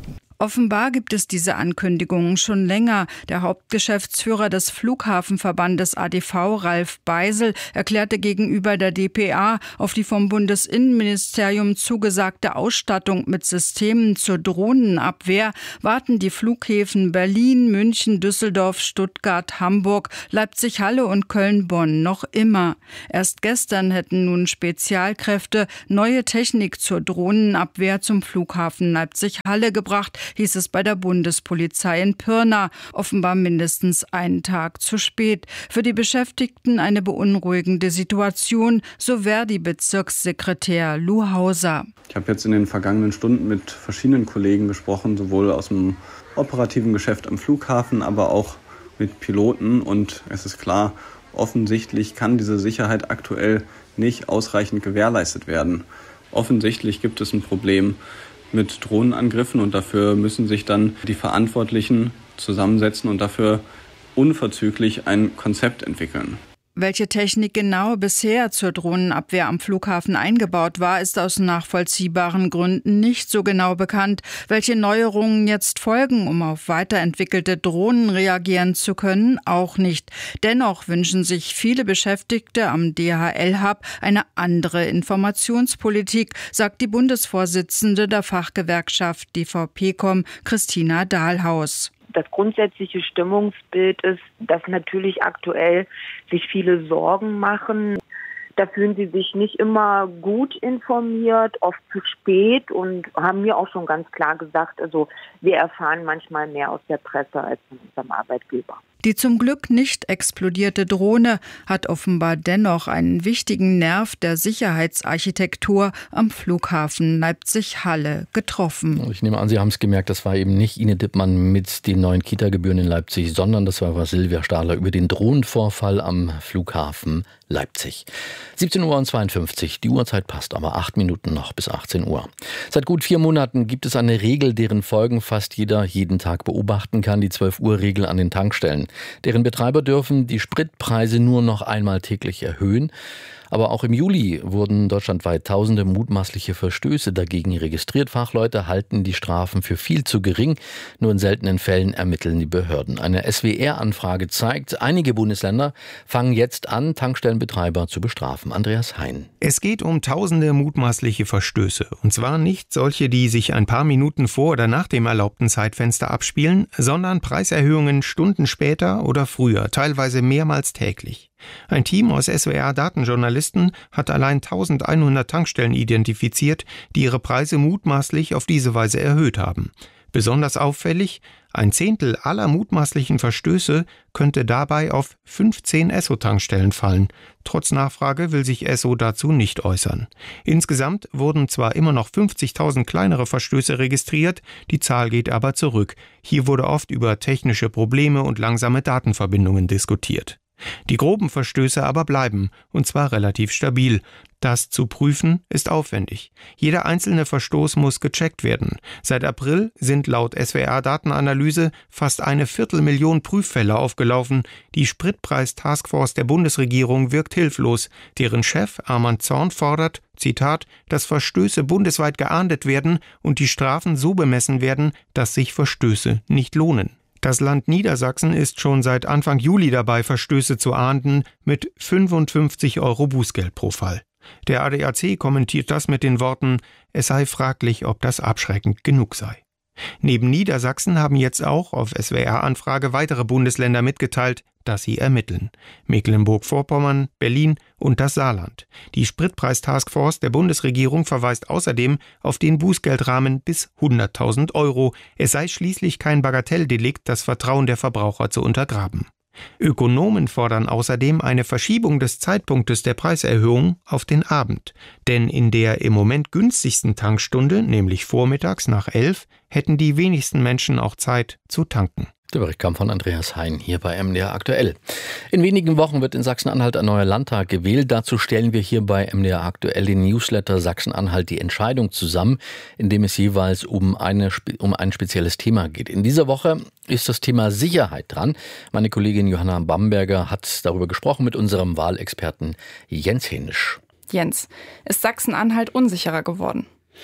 Offenbar gibt es diese Ankündigungen schon länger. Der Hauptgeschäftsführer des Flughafenverbandes A D V, Ralf Beisel, erklärte gegenüber der D P A, auf die vom Bundesinnenministerium zugesagte Ausstattung mit Systemen zur Drohnenabwehr warten die Flughäfen Berlin, München, Düsseldorf, Stuttgart, Hamburg, Leipzig-Halle und Köln-Bonn noch immer. Erst gestern hätten nun Spezialkräfte neue Technik zur Drohnenabwehr zum Flughafen Leipzig-Halle gebracht, hieß es bei der Bundespolizei in Pirna, offenbar mindestens einen Tag zu spät. Für die Beschäftigten eine beunruhigende Situation, so Verdi-Bezirkssekretär Lou Hauser. Ich habe jetzt in den vergangenen Stunden mit verschiedenen Kollegen gesprochen, sowohl aus dem operativen Geschäft am Flughafen, aber auch mit Piloten. Und es ist klar, offensichtlich kann diese Sicherheit aktuell nicht ausreichend gewährleistet werden. Offensichtlich gibt es ein Problem mit Drohnenangriffen und dafür müssen sich dann die Verantwortlichen zusammensetzen und dafür unverzüglich ein Konzept entwickeln. Welche Technik genau bisher zur Drohnenabwehr am Flughafen eingebaut war, ist aus nachvollziehbaren Gründen nicht so genau bekannt. Welche Neuerungen jetzt folgen, um auf weiterentwickelte Drohnen reagieren zu können, auch nicht. Dennoch wünschen sich viele Beschäftigte am D H L-Hub eine andere Informationspolitik, sagt die Bundesvorsitzende der Fachgewerkschaft D V P-Com, Christina Dahlhaus. Das grundsätzliche Stimmungsbild ist, dass natürlich aktuell sich viele Sorgen machen. Da fühlen sie sich nicht immer gut informiert, oft zu spät und haben mir auch schon ganz klar gesagt, also wir erfahren manchmal mehr aus der Presse als von unserem Arbeitgeber. Die zum Glück nicht explodierte Drohne hat offenbar dennoch einen wichtigen Nerv der Sicherheitsarchitektur am Flughafen Leipzig-Halle getroffen. Ich nehme an, Sie haben es gemerkt, das war eben nicht Ine Dippmann mit den neuen Kita-Gebühren in Leipzig, sondern das war Silvia Stahler über den Drohnenvorfall am Flughafen Leipzig. siebzehn Uhr zweiundfünfzig, die Uhrzeit passt, aber acht Minuten noch bis achtzehn Uhr. Seit gut vier Monaten gibt es eine Regel, deren Folgen fast jeder jeden Tag beobachten kann, die zwölf Uhr Regel an den Tankstellen. Deren Betreiber dürfen die Spritpreise nur noch einmal täglich erhöhen. Aber auch im Juli wurden deutschlandweit tausende mutmaßliche Verstöße dagegen registriert. Fachleute halten die Strafen für viel zu gering. Nur in seltenen Fällen ermitteln die Behörden. Eine S W R-Anfrage zeigt, einige Bundesländer fangen jetzt an, Tankstellenbetreiber zu bestrafen. Andreas Hein. Es geht um tausende mutmaßliche Verstöße. Und zwar nicht solche, die sich ein paar Minuten vor oder nach dem erlaubten Zeitfenster abspielen, sondern Preiserhöhungen Stunden später oder früher, teilweise mehrmals täglich. Ein Team aus S W R-Datenjournalisten hat allein eintausendeinhundert Tankstellen identifiziert, die ihre Preise mutmaßlich auf diese Weise erhöht haben. Besonders auffällig, ein Zehntel aller mutmaßlichen Verstöße könnte dabei auf fünfzehn Esso-Tankstellen fallen. Trotz Nachfrage will sich Esso dazu nicht äußern. Insgesamt wurden zwar immer noch fünfzigtausend kleinere Verstöße registriert, die Zahl geht aber zurück. Hier wurde oft über technische Probleme und langsame Datenverbindungen diskutiert. Die groben Verstöße aber bleiben, und zwar relativ stabil. Das zu prüfen ist aufwendig. Jeder einzelne Verstoß muss gecheckt werden. Seit April sind laut S W R-Datenanalyse fast eine Viertelmillion Prüffälle aufgelaufen. Die Spritpreis-Taskforce der Bundesregierung wirkt hilflos. Deren Chef Arman Zorn fordert, Zitat, dass Verstöße bundesweit geahndet werden und die Strafen so bemessen werden, dass sich Verstöße nicht lohnen. Das Land Niedersachsen ist schon seit Anfang Juli dabei, Verstöße zu ahnden, mit fünfundfünfzig Euro Bußgeld pro Fall. Der A D A C kommentiert das mit den Worten, es sei fraglich, ob das abschreckend genug sei. Neben Niedersachsen haben jetzt auch auf S W R-Anfrage weitere Bundesländer mitgeteilt, dass sie ermitteln. Mecklenburg-Vorpommern, Berlin und das Saarland. Die Spritpreis-Taskforce der Bundesregierung verweist außerdem auf den Bußgeldrahmen bis hunderttausend Euro. Es sei schließlich kein Bagatelldelikt, das Vertrauen der Verbraucher zu untergraben. Ökonomen fordern außerdem eine Verschiebung des Zeitpunktes der Preiserhöhung auf den Abend. Denn in der im Moment günstigsten Tankstunde, nämlich vormittags nach elf, hätten die wenigsten Menschen auch Zeit zu tanken. Der Bericht kam von Andreas Hein hier bei M D R aktuell. In wenigen Wochen wird in Sachsen-Anhalt ein neuer Landtag gewählt. Dazu stellen wir hier bei M D R aktuell den Newsletter Sachsen-Anhalt die Entscheidung zusammen, in dem es jeweils um, eine, um ein spezielles Thema geht. In dieser Woche ist das Thema Sicherheit dran. Meine Kollegin Johanna Bamberger hat darüber gesprochen mit unserem Wahlexperten Jens Henisch. Jens, ist Sachsen-Anhalt unsicherer geworden?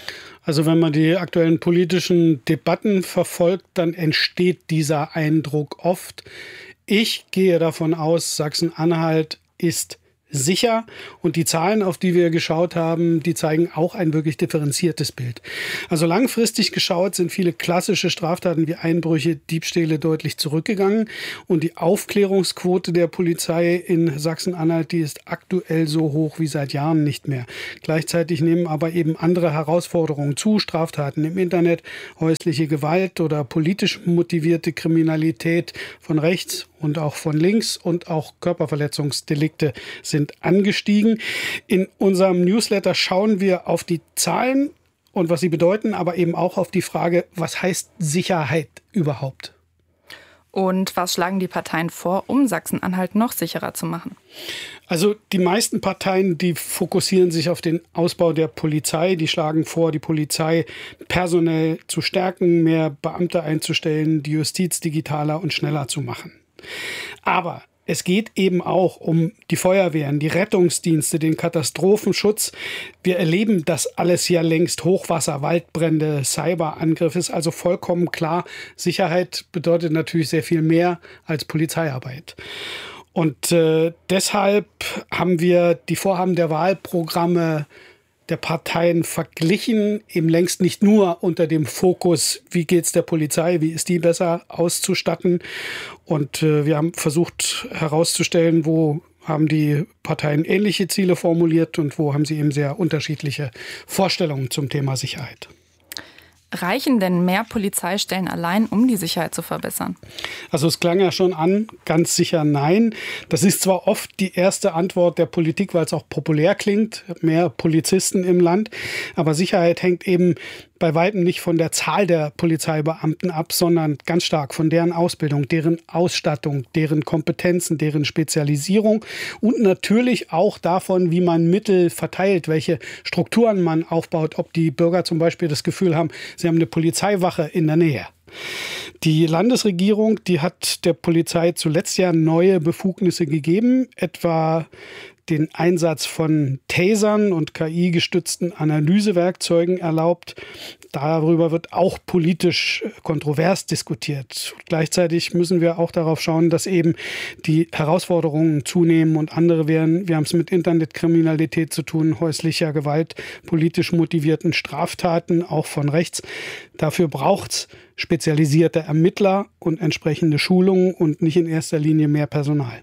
Also wenn man die aktuellen politischen Debatten verfolgt, dann entsteht dieser Eindruck oft. Ich gehe davon aus, Sachsen-Anhalt ist sicher und die Zahlen, auf die wir geschaut haben, die zeigen auch ein wirklich differenziertes Bild. Also langfristig geschaut sind viele klassische Straftaten wie Einbrüche, Diebstähle deutlich zurückgegangen und die Aufklärungsquote der Polizei in Sachsen-Anhalt, die ist aktuell so hoch wie seit Jahren nicht mehr. Gleichzeitig nehmen aber eben andere Herausforderungen zu, Straftaten im Internet, häusliche Gewalt oder politisch motivierte Kriminalität von rechts und auch von links und auch Körperverletzungsdelikte sind angestiegen. In unserem Newsletter schauen wir auf die Zahlen und was sie bedeuten, aber eben auch auf die Frage, was heißt Sicherheit überhaupt? Und was schlagen die Parteien vor, um Sachsen-Anhalt noch sicherer zu machen? Also die meisten Parteien, die fokussieren sich auf den Ausbau der Polizei. Die schlagen vor, die Polizei personell zu stärken, mehr Beamte einzustellen, die Justiz digitaler und schneller zu machen. Aber es geht eben auch um die Feuerwehren, die Rettungsdienste, den Katastrophenschutz. Wir erleben das alles ja längst. Hochwasser, Waldbrände, Cyberangriffe. Ist also vollkommen klar, Sicherheit bedeutet natürlich sehr viel mehr als Polizeiarbeit. Und äh, deshalb haben wir die Vorhaben der Wahlprogramme der Parteien verglichen, eben längst nicht nur unter dem Fokus, wie geht's der Polizei, wie ist die besser auszustatten. Und äh, wir haben versucht herauszustellen, wo haben die Parteien ähnliche Ziele formuliert und wo haben sie eben sehr unterschiedliche Vorstellungen zum Thema Sicherheit. Reichen denn mehr Polizeistellen allein, um die Sicherheit zu verbessern? Also es klang ja schon an, ganz sicher nein. Das ist zwar oft die erste Antwort der Politik, weil es auch populär klingt, mehr Polizisten im Land, aber Sicherheit hängt eben bei weitem nicht von der Zahl der Polizeibeamten ab, sondern ganz stark von deren Ausbildung, deren Ausstattung, deren Kompetenzen, deren Spezialisierung und natürlich auch davon, wie man Mittel verteilt, welche Strukturen man aufbaut, ob die Bürger zum Beispiel das Gefühl haben, sie haben eine Polizeiwache in der Nähe. Die Landesregierung, die hat der Polizei zuletzt ja neue Befugnisse gegeben, etwa den Einsatz von Tasern und K I-gestützten Analysewerkzeugen erlaubt. Darüber wird auch politisch kontrovers diskutiert. Gleichzeitig müssen wir auch darauf schauen, dass eben die Herausforderungen zunehmen und andere werden. Wir haben es mit Internetkriminalität zu tun, häuslicher Gewalt, politisch motivierten Straftaten, auch von rechts. Dafür braucht es spezialisierte Ermittler und entsprechende Schulungen und nicht in erster Linie mehr Personal.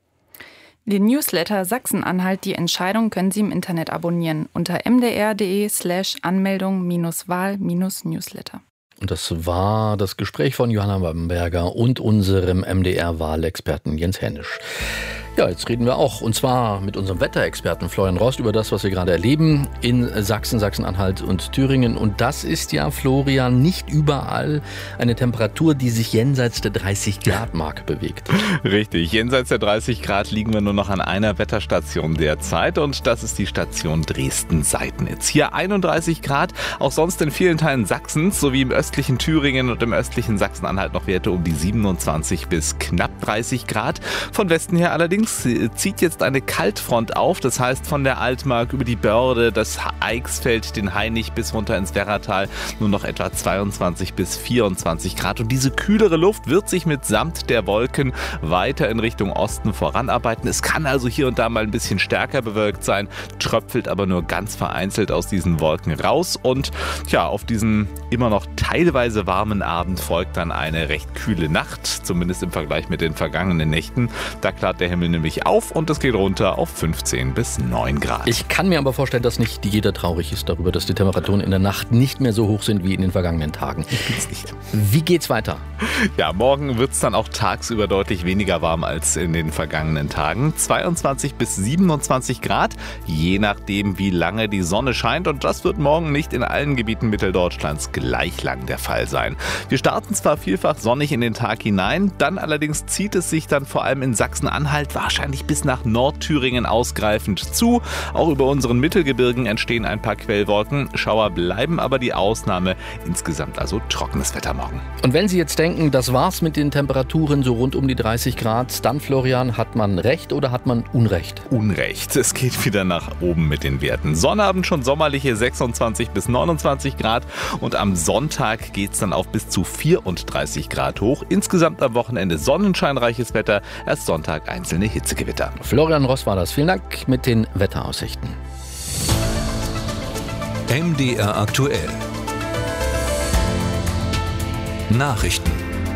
Den Newsletter Sachsen-Anhalt, die Entscheidung können Sie im Internet abonnieren unter mdr.de slash Anmeldung minus Wahl minus Newsletter. Und das war das Gespräch von Johanna Bamberger und unserem M D R-Wahlexperten Jens Hennisch. Ja, jetzt reden wir auch, und zwar mit unserem Wetterexperten Florian Rost über das, was wir gerade erleben in Sachsen, Sachsen-Anhalt und Thüringen. Und das ist ja, Florian, nicht überall eine Temperatur, die sich jenseits der dreißig Grad Marke bewegt. Richtig, jenseits der dreißig Grad liegen wir nur noch an einer Wetterstation derzeit und das ist die Station Dresden-Seidnitz. Hier einunddreißig Grad, auch sonst in vielen Teilen Sachsens, sowie im östlichen Thüringen und im östlichen Sachsen-Anhalt noch Werte um die siebenundzwanzig bis knapp dreißig Grad. Von Westen her allerdings zieht jetzt eine Kaltfront auf, das heißt von der Altmark über die Börde, das Eichsfeld, den Hainich bis runter ins Werratal nur noch etwa zweiundzwanzig bis vierundzwanzig Grad und diese kühlere Luft wird sich mitsamt der Wolken weiter in Richtung Osten voranarbeiten. Es kann also hier und da mal ein bisschen stärker bewölkt sein, tröpfelt aber nur ganz vereinzelt aus diesen Wolken raus und ja, auf diesen immer noch teilweise warmen Abend folgt dann eine recht kühle Nacht, zumindest im Vergleich mit den vergangenen Nächten. Da klart der Himmel nämlich auf und es geht runter auf fünfzehn bis neun Grad. Ich kann mir aber vorstellen, dass nicht jeder traurig ist darüber, dass die Temperaturen in der Nacht nicht mehr so hoch sind wie in den vergangenen Tagen. Ich bin's nicht. Wie geht's weiter? Ja, morgen wird es dann auch tagsüber deutlich weniger warm als in den vergangenen Tagen. zweiundzwanzig bis siebenundzwanzig Grad, je nachdem, wie lange die Sonne scheint. Und das wird morgen nicht in allen Gebieten Mitteldeutschlands gleich lang der Fall sein. Wir starten zwar vielfach sonnig in den Tag hinein, dann allerdings zieht es sich dann vor allem in Sachsen-Anhalt warm wahrscheinlich bis nach Nordthüringen ausgreifend zu. Auch über unseren Mittelgebirgen entstehen ein paar Quellwolken. Schauer bleiben aber die Ausnahme. Insgesamt also trockenes Wetter morgen. Und wenn Sie jetzt denken, das war's mit den Temperaturen so rund um die dreißig Grad, dann, Florian, hat man recht oder hat man Unrecht? Unrecht. Es geht wieder nach oben mit den Werten. Sonnabend schon sommerliche sechsundzwanzig bis neunundzwanzig Grad und am Sonntag geht's dann auf bis zu vierunddreißig Grad hoch. Insgesamt am Wochenende sonnenscheinreiches Wetter, erst Sonntag einzelne Hitzegewitter. Florian Ross war das. Vielen Dank mit den Wetteraussichten. M D R aktuell. Nachrichten.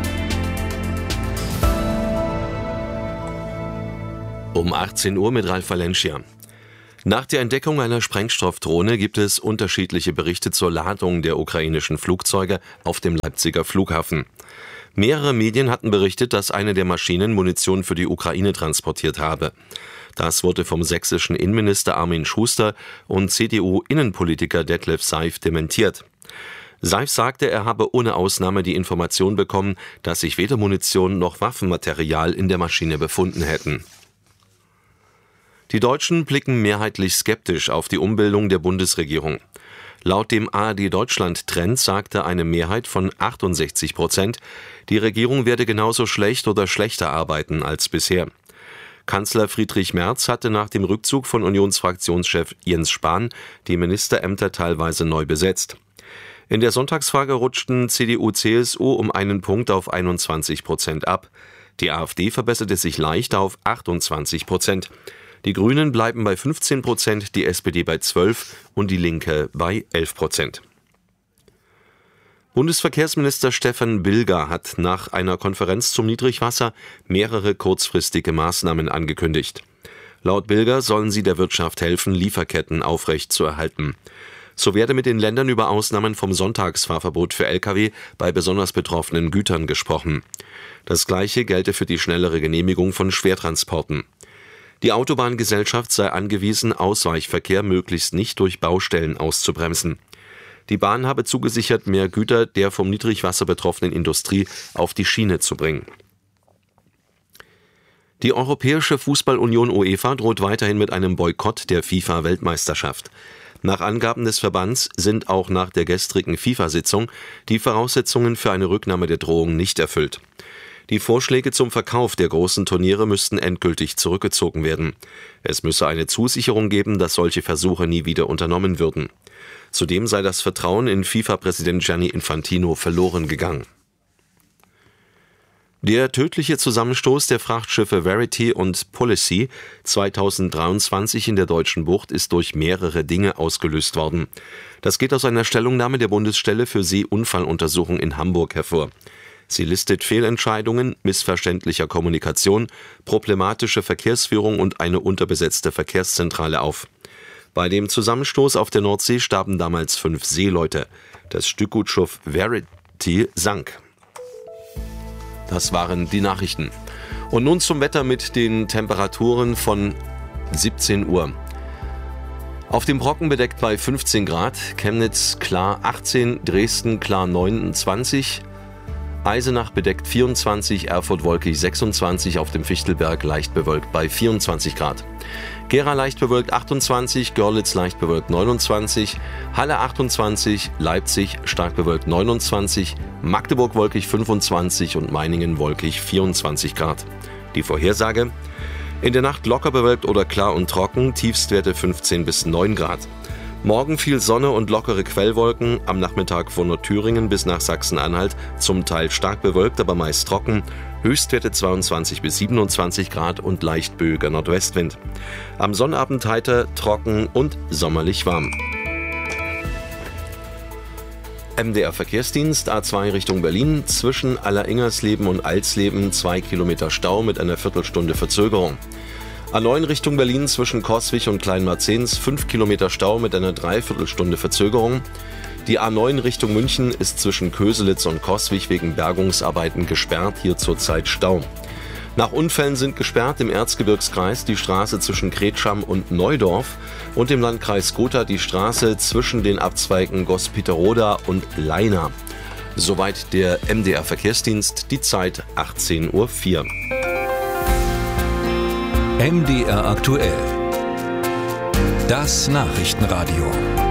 Um achtzehn Uhr mit Ralf Valencia. Nach der Entdeckung einer Sprengstoffdrohne gibt es unterschiedliche Berichte zur Ladung der ukrainischen Flugzeuge auf dem Leipziger Flughafen. Mehrere Medien hatten berichtet, dass eine der Maschinen Munition für die Ukraine transportiert habe. Das wurde vom sächsischen Innenminister Armin Schuster und C D U-Innenpolitiker Detlef Seif dementiert. Seif sagte, er habe ohne Ausnahme die Information bekommen, dass sich weder Munition noch Waffenmaterial in der Maschine befunden hätten. Die Deutschen blicken mehrheitlich skeptisch auf die Umbildung der Bundesregierung. Laut dem A R D-Deutschland-Trend sagte eine Mehrheit von achtundsechzig Prozent, die Regierung werde genauso schlecht oder schlechter arbeiten als bisher. Kanzler Friedrich Merz hatte nach dem Rückzug von Unionsfraktionschef Jens Spahn die Ministerämter teilweise neu besetzt. In der Sonntagsfrage rutschten C D U C S U um einen Punkt auf einundzwanzig Prozent ab. Die AfD verbesserte sich leicht auf achtundzwanzig Prozent. Die Grünen bleiben bei fünfzehn Prozent, die S P D bei zwölf und die Linke bei elf Prozent. Bundesverkehrsminister Stefan Bilger hat nach einer Konferenz zum Niedrigwasser mehrere kurzfristige Maßnahmen angekündigt. Laut Bilger sollen sie der Wirtschaft helfen, Lieferketten aufrechtzuerhalten. So werde mit den Ländern über Ausnahmen vom Sonntagsfahrverbot für L K W bei besonders betroffenen Gütern gesprochen. Das Gleiche gelte für die schnellere Genehmigung von Schwertransporten. Die Autobahngesellschaft sei angewiesen, Ausweichverkehr möglichst nicht durch Baustellen auszubremsen. Die Bahn habe zugesichert, mehr Güter der vom Niedrigwasser betroffenen Industrie auf die Schiene zu bringen. Die Europäische Fußballunion UEFA droht weiterhin mit einem Boykott der FIFA-Weltmeisterschaft. Nach Angaben des Verbands sind auch nach der gestrigen FIFA-Sitzung die Voraussetzungen für eine Rücknahme der Drohung nicht erfüllt. Die Vorschläge zum Verkauf der großen Turniere müssten endgültig zurückgezogen werden. Es müsse eine Zusicherung geben, dass solche Versuche nie wieder unternommen würden. Zudem sei das Vertrauen in FIFA-Präsident Gianni Infantino verloren gegangen. Der tödliche Zusammenstoß der Frachtschiffe Verity und Policy zweitausenddreiundzwanzig in der Deutschen Bucht ist durch mehrere Dinge ausgelöst worden. Das geht aus einer Stellungnahme der Bundesstelle für Seeunfalluntersuchung in Hamburg hervor. Sie listet Fehlentscheidungen, missverständlicher Kommunikation, problematische Verkehrsführung und eine unterbesetzte Verkehrszentrale auf. Bei dem Zusammenstoß auf der Nordsee starben damals fünf Seeleute. Das Stückgutschiff Verity sank. Das waren die Nachrichten. Und nun zum Wetter mit den Temperaturen von siebzehn Uhr. Auf dem Brocken bedeckt bei fünfzehn Grad, Chemnitz klar achtzehn, Dresden klar neunundzwanzig, Eisenach bedeckt vierundzwanzig, Erfurt wolkig sechsundzwanzig, auf dem Fichtelberg leicht bewölkt bei vierundzwanzig Grad. Gera leicht bewölkt achtundzwanzig, Görlitz leicht bewölkt neunundzwanzig, Halle achtundzwanzig, Leipzig stark bewölkt neunundzwanzig, Magdeburg wolkig fünfundzwanzig und Meiningen wolkig vierundzwanzig Grad. Die Vorhersage: In der Nacht locker bewölkt oder klar und trocken, Tiefstwerte fünfzehn bis neun Grad. Morgen viel Sonne und lockere Quellwolken, am Nachmittag von Nordthüringen bis nach Sachsen-Anhalt zum Teil stark bewölkt, aber meist trocken, Höchstwerte zweiundzwanzig bis siebenundzwanzig Grad und leicht böiger Nordwestwind. Am Sonnabend heiter, trocken und sommerlich warm. M D R Verkehrsdienst A zwei Richtung Berlin, zwischen Alleringers-Leben und Alsleben zwei Kilometer Stau mit einer Viertelstunde Verzögerung. A neun Richtung Berlin zwischen Coswig und Kleinmarzens fünf Kilometer Stau mit einer Dreiviertelstunde Verzögerung. Die A neun Richtung München ist zwischen Köselitz und Coswig wegen Bergungsarbeiten gesperrt, hier zurzeit Stau. Nach Unfällen sind gesperrt im Erzgebirgskreis die Straße zwischen Kretscham und Neudorf und im Landkreis Gotha die Straße zwischen den Abzweigen Gospiterroda und Leina. Soweit der M D R Verkehrsdienst, die Zeit achtzehn Uhr vier. M D R aktuell. Das Nachrichtenradio.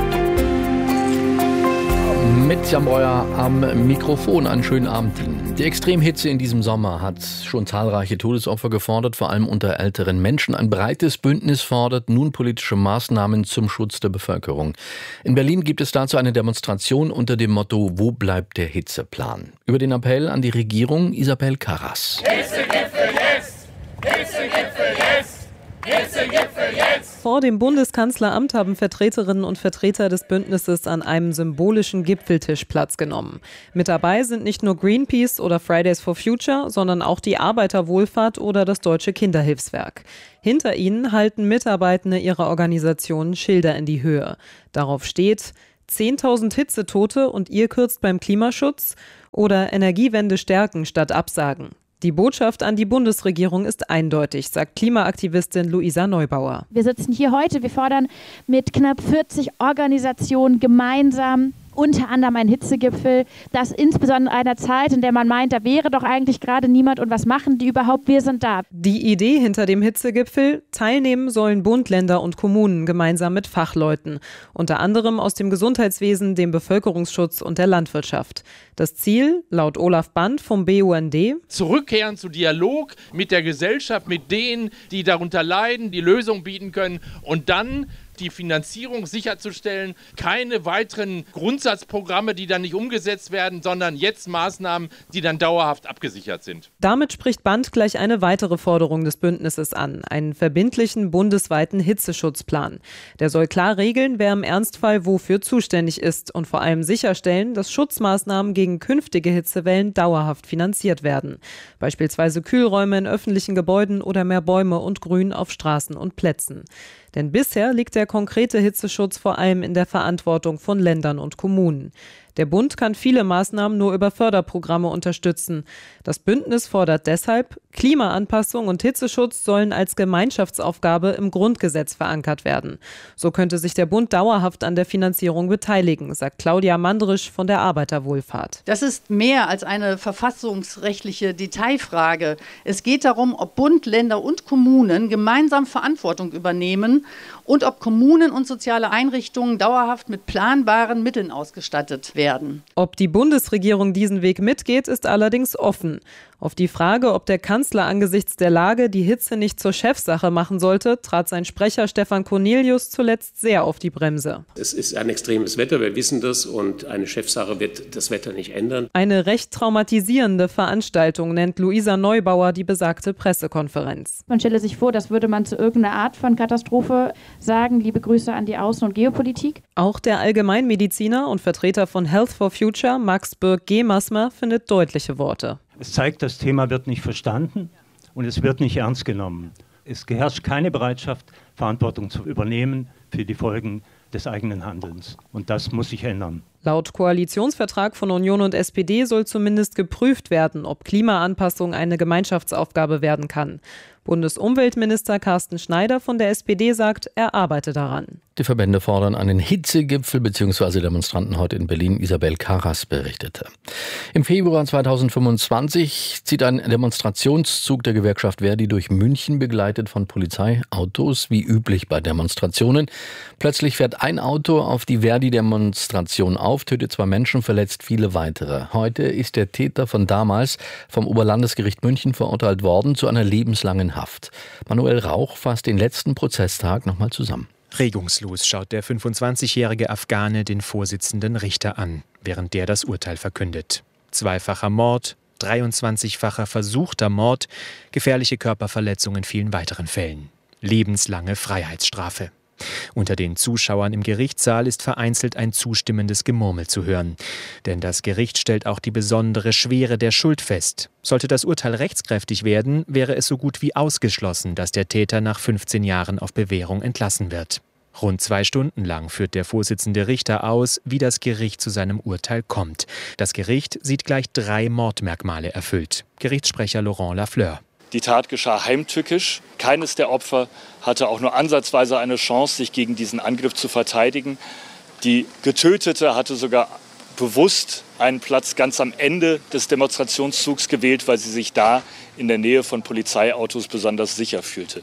Mit Jan Breuer am Mikrofon. Einen schönen Abend Ihnen. Die Extremhitze in diesem Sommer hat schon zahlreiche Todesopfer gefordert, vor allem unter älteren Menschen. Ein breites Bündnis fordert nun politische Maßnahmen zum Schutz der Bevölkerung. In Berlin gibt es dazu eine Demonstration unter dem Motto „Wo bleibt der Hitzeplan?". Über den Appell an die Regierung Isabel Karras. Hitzegipfel jetzt! Hitzegipfel jetzt! Hitzegipfel jetzt! Vor dem Bundeskanzleramt haben Vertreterinnen und Vertreter des Bündnisses an einem symbolischen Gipfeltisch Platz genommen. Mit dabei sind nicht nur Greenpeace oder Fridays for Future, sondern auch die Arbeiterwohlfahrt oder das Deutsche Kinderhilfswerk. Hinter ihnen halten Mitarbeitende ihrer Organisationen Schilder in die Höhe. Darauf steht: zehntausend Hitzetote und ihr kürzt beim Klimaschutz oder Energiewende stärken statt absagen. Die Botschaft an die Bundesregierung ist eindeutig, sagt Klimaaktivistin Luisa Neubauer. Wir sitzen hier heute, wir fordern mit knapp vierzig Organisationen gemeinsam unter anderem einen Hitzegipfel, das insbesondere in einer Zeit, in der man meint, da wäre doch eigentlich gerade niemand und was machen die überhaupt, wir sind da. Die Idee hinter dem Hitzegipfel: teilnehmen sollen Bund, Länder und Kommunen gemeinsam mit Fachleuten, unter anderem aus dem Gesundheitswesen, dem Bevölkerungsschutz und der Landwirtschaft. Das Ziel, laut Olaf Band vom B U N D: zurückkehren zu Dialog mit der Gesellschaft, mit denen, die darunter leiden, die Lösung bieten können und dann die Finanzierung sicherzustellen, keine weiteren Grundsatzprogramme, die dann nicht umgesetzt werden, sondern jetzt Maßnahmen, die dann dauerhaft abgesichert sind. Damit spricht Band gleich eine weitere Forderung des Bündnisses an, einen verbindlichen bundesweiten Hitzeschutzplan. Der soll klar regeln, wer im Ernstfall wofür zuständig ist und vor allem sicherstellen, dass Schutzmaßnahmen gegen künftige Hitzewellen dauerhaft finanziert werden. Beispielsweise Kühlräume in öffentlichen Gebäuden oder mehr Bäume und Grün auf Straßen und Plätzen. Denn bisher liegt der konkrete Hitzeschutz vor allem in der Verantwortung von Ländern und Kommunen. Der Bund kann viele Maßnahmen nur über Förderprogramme unterstützen. Das Bündnis fordert deshalb, Klimaanpassung und Hitzeschutz sollen als Gemeinschaftsaufgabe im Grundgesetz verankert werden. So könnte sich der Bund dauerhaft an der Finanzierung beteiligen, sagt Claudia Mandrisch von der Arbeiterwohlfahrt. Das ist mehr als eine verfassungsrechtliche Detailfrage. Es geht darum, ob Bund, Länder und Kommunen gemeinsam Verantwortung übernehmen und ob Kommunen und soziale Einrichtungen dauerhaft mit planbaren Mitteln ausgestattet werden. Ob die Bundesregierung diesen Weg mitgeht, ist allerdings offen. Auf die Frage, ob der Kanzler angesichts der Lage die Hitze nicht zur Chefsache machen sollte, trat sein Sprecher Stefan Cornelius zuletzt sehr auf die Bremse. Es ist ein extremes Wetter, wir wissen das, und eine Chefsache wird das Wetter nicht ändern. Eine recht traumatisierende Veranstaltung nennt Luisa Neubauer die besagte Pressekonferenz. Man stelle sich vor, das würde man zu irgendeiner Art von Katastrophe sagen. Liebe Grüße an die Außen- und Geopolitik. Auch der Allgemeinmediziner und Vertreter von Health for Future, Max Birk-Gemasmer, findet deutliche Worte. Es zeigt, das Thema wird nicht verstanden und es wird nicht ernst genommen. Es herrscht keine Bereitschaft, Verantwortung zu übernehmen für die Folgen des eigenen Handelns. Und das muss sich ändern. Laut Koalitionsvertrag von Union und S P D soll zumindest geprüft werden, ob Klimaanpassung eine Gemeinschaftsaufgabe werden kann. Bundesumweltminister Carsten Schneider von der S P D sagt, er arbeite daran. Die Verbände fordern einen Hitzegipfel bzw. Demonstranten heute in Berlin. Isabel Karras berichtete. Im Februar zweitausendfünfundzwanzig zieht ein Demonstrationszug der Gewerkschaft Verdi durch München, begleitet von Polizeiautos, wie üblich bei Demonstrationen. Plötzlich fährt ein Auto auf die Verdi-Demonstration auf, tötet zwei Menschen, verletzt viele weitere. Heute ist der Täter von damals vom Oberlandesgericht München verurteilt worden zu einer lebenslangen Haft. Manuel Rauch fasst den letzten Prozesstag nochmal zusammen. Regungslos schaut der fünfundzwanzigjährige Afghane den Vorsitzenden Richter an, während der das Urteil verkündet. Zweifacher Mord, dreiundzwanzigfacher versuchter Mord, gefährliche Körperverletzung in vielen weiteren Fällen. Lebenslange Freiheitsstrafe. Unter den Zuschauern im Gerichtssaal ist vereinzelt ein zustimmendes Gemurmel zu hören. Denn das Gericht stellt auch die besondere Schwere der Schuld fest. Sollte das Urteil rechtskräftig werden, wäre es so gut wie ausgeschlossen, dass der Täter nach fünfzehn Jahren auf Bewährung entlassen wird. Rund zwei Stunden lang führt der Vorsitzende Richter aus, wie das Gericht zu seinem Urteil kommt. Das Gericht sieht gleich drei Mordmerkmale erfüllt. Gerichtssprecher Laurent Lafleur. Die Tat geschah heimtückisch. Keines der Opfer hatte auch nur ansatzweise eine Chance, sich gegen diesen Angriff zu verteidigen. Die Getötete hatte sogar bewusst einen Platz ganz am Ende des Demonstrationszugs gewählt, weil sie sich da in der Nähe von Polizeiautos besonders sicher fühlte.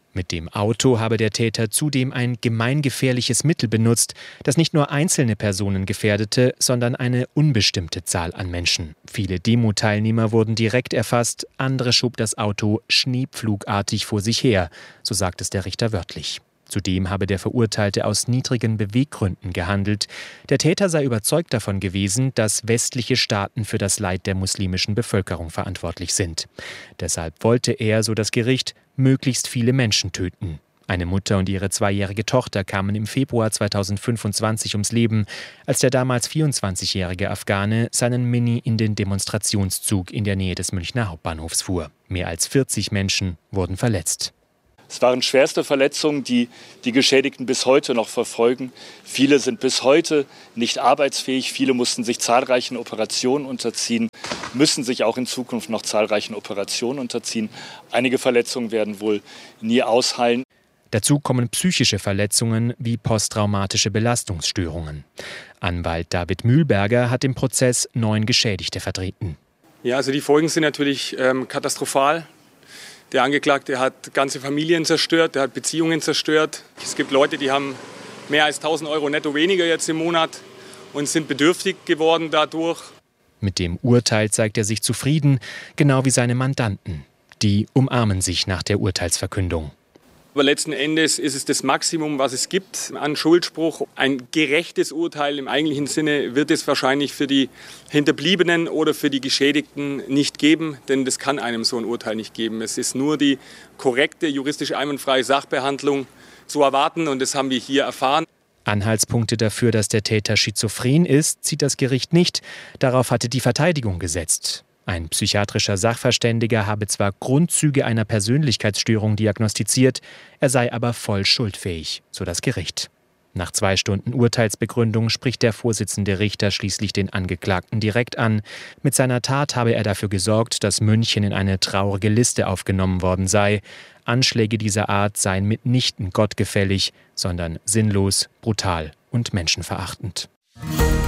Mit dem Auto habe der Täter zudem ein gemeingefährliches Mittel benutzt, das nicht nur einzelne Personen gefährdete, sondern eine unbestimmte Zahl an Menschen. Viele Demo-Teilnehmer wurden direkt erfasst, andere schob das Auto schneepflugartig vor sich her, so sagt es der Richter wörtlich. Zudem habe der Verurteilte aus niedrigen Beweggründen gehandelt. Der Täter sei überzeugt davon gewesen, dass westliche Staaten für das Leid der muslimischen Bevölkerung verantwortlich sind. Deshalb wollte er, so das Gericht, möglichst viele Menschen töten. Eine Mutter und ihre zweijährige Tochter kamen im Februar zweitausendfünfundzwanzig ums Leben, als der damals vierundzwanzigjährige Afghane seinen Mini in den Demonstrationszug in der Nähe des Münchner Hauptbahnhofs fuhr. Mehr als vierzig Menschen wurden verletzt. Es waren schwerste Verletzungen, die die Geschädigten bis heute noch verfolgen. Viele sind bis heute nicht arbeitsfähig. Viele mussten sich zahlreichen Operationen unterziehen, müssen sich auch in Zukunft noch zahlreichen Operationen unterziehen. Einige Verletzungen werden wohl nie ausheilen. Dazu kommen psychische Verletzungen wie posttraumatische Belastungsstörungen. Anwalt David Mühlberger hat im Prozess neun Geschädigte vertreten. Ja, also die Folgen sind natürlich ähm, katastrophal. Der Angeklagte hat ganze Familien zerstört, der hat Beziehungen zerstört. Es gibt Leute, die haben mehr als tausend Euro netto weniger jetzt im Monat und sind bedürftig geworden dadurch. Mit dem Urteil zeigt er sich zufrieden, genau wie seine Mandanten. Die umarmen sich nach der Urteilsverkündung. Aber letzten Endes ist es das Maximum, was es gibt an Schuldspruch. Ein gerechtes Urteil im eigentlichen Sinne wird es wahrscheinlich für die Hinterbliebenen oder für die Geschädigten nicht geben, denn das kann einem so ein Urteil nicht geben. Es ist nur die korrekte, juristisch einwandfreie Sachbehandlung zu erwarten und das haben wir hier erfahren. Anhaltspunkte dafür, dass der Täter schizophren ist, zieht das Gericht nicht. Darauf hatte die Verteidigung gesetzt. Ein psychiatrischer Sachverständiger habe zwar Grundzüge einer Persönlichkeitsstörung diagnostiziert, er sei aber voll schuldfähig, so das Gericht. Nach zwei Stunden Urteilsbegründung spricht der Vorsitzende Richter schließlich den Angeklagten direkt an. Mit seiner Tat habe er dafür gesorgt, dass München in eine traurige Liste aufgenommen worden sei. Anschläge dieser Art seien mitnichten gottgefällig, sondern sinnlos, brutal und menschenverachtend.